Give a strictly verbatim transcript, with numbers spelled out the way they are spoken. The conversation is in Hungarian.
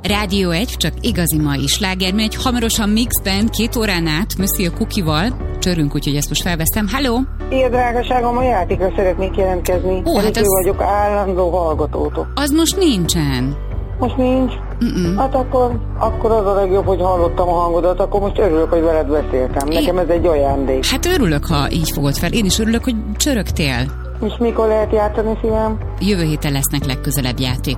Rádió egy, csak igazi mai sláger, mi egy hamarosan mixben, két órán át, Monsieur Cookie-val csörünk, úgyhogy ezt most felveszem. Halló! Ilyen drágaságom, a játékra szeretnék jelentkezni. Ó, hát az... az... vagyok állandó hallgatótok. Az most nincsen. Most nincs? Mm-mm. Hát akkor, akkor az a legjobb, hogy hallottam a hangodat, akkor most örülök, hogy veled beszéltem. Nekem ez egy ajándék. Hát örülök, ha így fogod fel. Én is örülök, hogy csörögtél. És mikor lehet játszani, szívem? Jövő héten lesznek legközelebb játék.